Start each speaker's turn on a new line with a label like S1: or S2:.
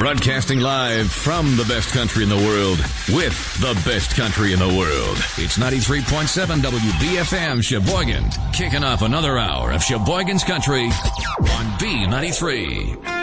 S1: Broadcasting live from the best country in the world with the best country in the world. It's 93.7 WBFM Sheboygan, kicking off another hour of Sheboygan's Country on B93.